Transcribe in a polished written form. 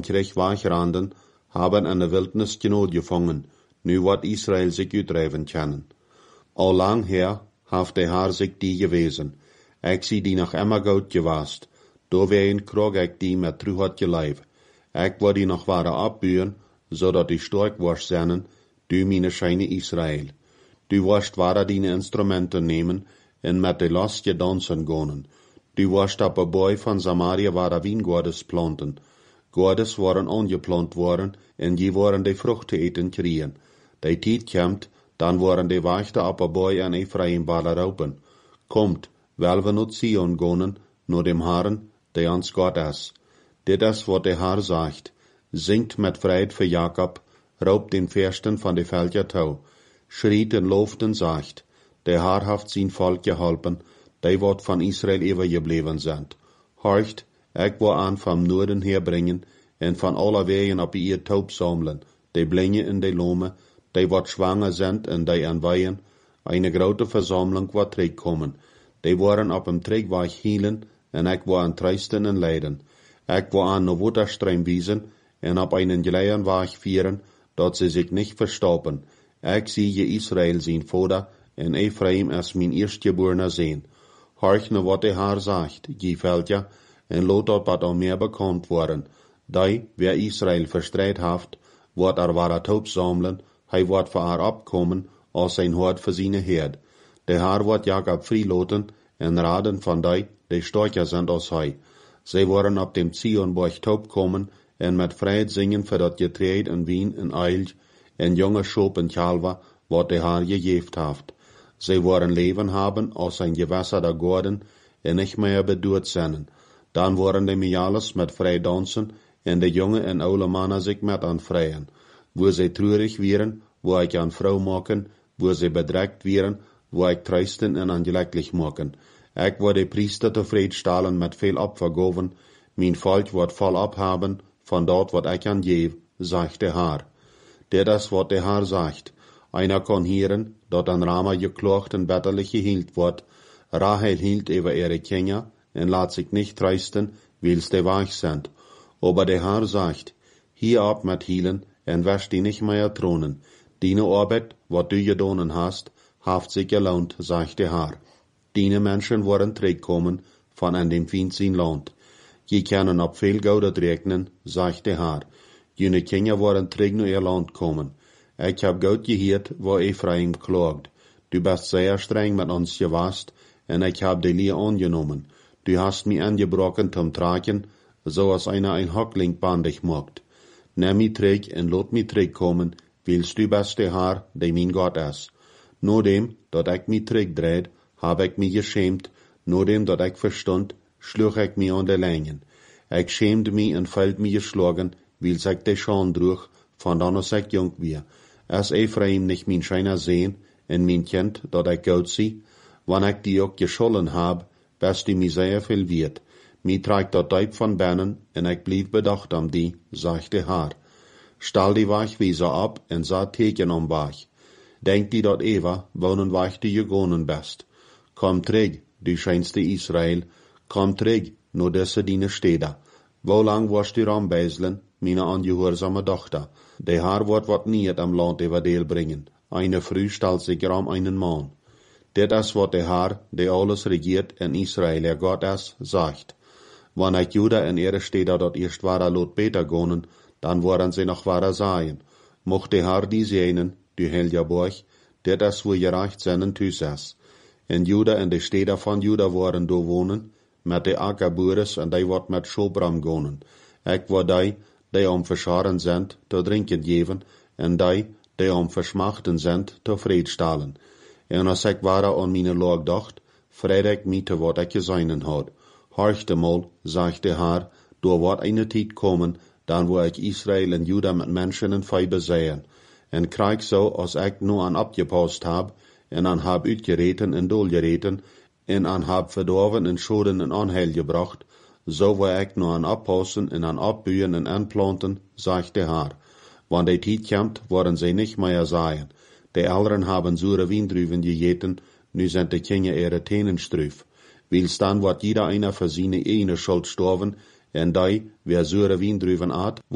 Frankreich wegranden, haben in der Wildnis Genot gefangen, nu wat Israel sich uitdrijven kennen. Al lang her haft de haar zich die gewesen. Ik zie die nog immer goed gewast. Door ween kroeg ik die met terug had geleef. Ik word die nog waren opburen, zodat die sterk was zijn, du meine scheine Israel. Du warst ware die Instrumenten nemen en met de lastje dansen gonen. Du warst op een boy van Samaria ware wijngoordes planten. Goordes waren ongeplant worden en die waren de vruchten eten krieën. De tijd komt, dan waren de wachten op een boy en Ephraim waren roepen. Komt, wel we naar Sion gonen, naar dem Herren, die ons God is. Dit is wat de Herr zegt. Zingt met vrijheid voor Jacob, roopt den Versten van de velden toe. Schriet en looft en zegt, de Herr heeft zijn volk geholpen, die wat van Israël overgebleven zijn. Horcht, ik wil aan van Noorden herbrengen, en van alle wegen op ihr Taub sammeln, die blinde en die lome, die wat schwanger zijn en die aan weien, eine grote verzameling wat terugkomen. Die waren op een tregweg hielen, en ik wil aan troosten en leiden. Ik wil aan de waterstream wijzen, en op einen geleien weg vieren, dat ze zich niet verstoppen. Ik zie je Israël zijn vader, en Ephraim is mijn eerstgeborene zoon. Horch naar wat de Herr zegt, je veldje, en laat dat wat al meer bekend worden. Die, wer Israël verstrijd heeft, wordt ware Taub sammeln, hij wordt voor haar opkomen, als zijn hart voor zijn Heerd. De Herr wordt Jacob vrijlaten, en raden van die sterker zijn als hij. Zij worden op dem Zionborg Taub komen, en met vrijheid zingen voor dat getreed en wien en eilj, en jonge schop en kalver, wat de Herr gegeven heeft. Zij worden leven hebben als zijn gewässer der Gordon, en niet meer bedoeld zijn. Dan worden de Miales met vrij dansen, en de jonge en oude mannen zich met aan vrijen. Wo zij treurig wieren, wo ik aan vrouw maken, wo zij bedrekt wieren, wo ik troosten en aangelukkig maken. Ik word de priester tevreden stellen met veel opvergoven, mijn volk wordt volop hebben van dat wat ik aan geef, zegt de Herr. Dit is wat de Herr zegt. Einer kan hieren, dat aan Rama geklaagd en betterlich gehield wordt. Rahel hield over ihre Kinder, en laat zich niet troosten, wils de weg zijn. Aber de Herr zegt, hier op met hielen, en wasch die nicht mehr tronen. Deine Arbeit, wat du gedaan hast, heeft zich gelohnt, zegt de Herr. Deine Menschen worden terugkomen van in dem Feind zijn land. Je kunnen op veel goud rekenen, zegt de Herr. Jene Kinder worden terug naar ihr land komen. Ik heb goed gehoord waar Ephraim klaagt. Du bist zeer streng met ons gewast, en ik heb de Leer angenomen. Du hast mich angebrochen zum Tragen, zoals einer ein Hockling bandig macht. Nimm mich terug en laat mich terugkomen, wils du bist de Herr, die mijn God is. Nodem, dat ik mich terugdreed, heb ik mich geschämt, nodem dat ik verstond, sloeg ik mich aan de längen. Ik schämde mich en fällt mich geschlagen, wils ik de Schande droeg, van dan als ik jong weer. Is Ephraim nicht mijn scheiner Sehn, en mijn kind, dat ik goed zie? Wanneer ik die ook geschollen heb, best die mij zeer veel weet. Mij trekt dat diep van binnen, en ik blijf bedacht am die, zegt de Herr. Stel die wegwijzer op, en zet teken om weg. Denk die dat Eva, wonen weg die gegonen best. Kom terug, du scheinste Israël, kom terug, naar deze diene steden. Wo lang was du rambijzelen, meine angehoorzame dochter? De Herr wordt wat niet am land everdeel brengen. Eine Früh stellt sich ram einen Mann. Dit is wat de Herr, die alles regiert in Israël, er God is, zegt. Wanneer Juda en ihre steden dat eerst ware lot beter gonen, dan worden ze nog ware zijn. Mocht de Herr die zenen, du helja borg, dit is wo je recht zijn thuis is. En Juda en de steden van Juda worden door wonen, met de akkerboeres en die wordt met Schobram gonen. Ik word die om verscharen zijn, te drinken geven, en die om versmachten zijn, te vrede stellen. En als ik ware aan mijn loog dacht, vrede ik mij te wat ik gezegd had. Horchte mal, zegt de Herr, door wordt eine tijd komen, dan wil ik Israël en Juda met mensen en vij bezien. En krijg zo, als ik nu aan opgepast heb, en aan heb uitgereten en doorgereten, en aan heb verdorven en schoden en onheil gebracht, zo wil ik nu aan oppassen en aan opbuien en aanplanten, zegt de Herr. Wanneer die tijd komt, worden zij niet meer zijn. De ouderen hebben zure wijndruven gegeten, nu zijn de kinderen ihre tenen struf. Wils dan wordt jeder einer für seine eigene Schuld sterven, en die, wer zure wijndruven at,